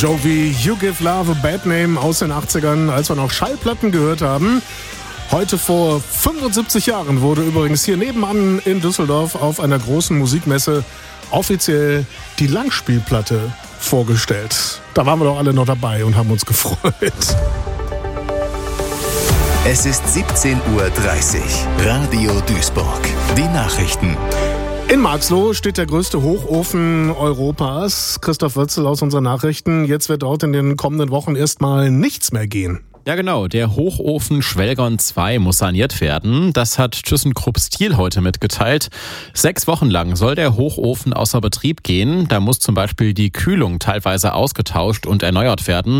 Jovi, You Give Love a Bad Name aus den 80ern, als wir noch Schallplatten gehört haben. Heute vor 75 Jahren wurde übrigens hier nebenan in Düsseldorf auf einer großen Musikmesse offiziell die Langspielplatte vorgestellt. Da waren wir doch alle noch dabei und haben uns gefreut. Es ist 17:30 Uhr. Radio Duisburg. Die Nachrichten. In Marxloh steht der größte Hochofen Europas. Christoph Wötzel aus unseren Nachrichten. Jetzt wird dort in den kommenden Wochen erstmal nichts mehr gehen. Ja genau, der Hochofen Schwelgon 2 muss saniert werden. Das hat ThyssenKrupp Steel heute mitgeteilt. 6 Wochen lang soll der Hochofen außer Betrieb gehen. Da muss zum Beispiel die Kühlung teilweise ausgetauscht und erneuert werden.